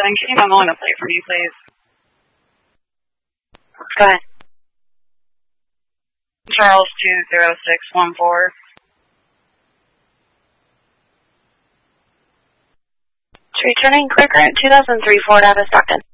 Can you have a moment plate for me, please? Go ahead. Charles 20614. Returning Clear Current 2003 Ford out of Stockton.